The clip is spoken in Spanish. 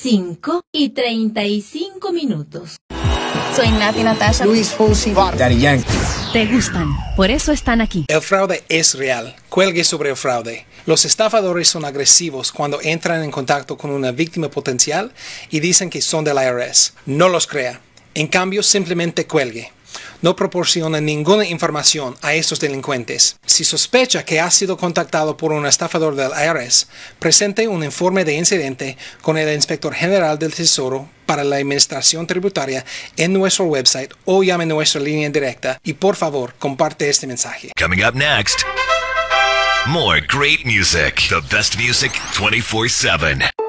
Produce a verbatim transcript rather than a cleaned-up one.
cinco y treinta y cinco minutos. Soy Nati Natasha. Luis Fonsi, Daddy Yankee. Te gustan, por eso están aquí. El fraude es real. Cuelgue sobre el fraude. Los estafadores son agresivos cuando entran en contacto con una víctima potencial y dicen que son del I R S. No los crea. En cambio, simplemente cuelgue. No proporciona ninguna información a estos delincuentes. Si sospecha que ha sido contactado por un estafador del I R S, presente un informe de incidente con el Inspector General del Tesoro para la Administración Tributaria en nuestro website o llame nuestra línea directa y por favor comparte este mensaje. Coming up next, more great music, the best music twenty-four seven.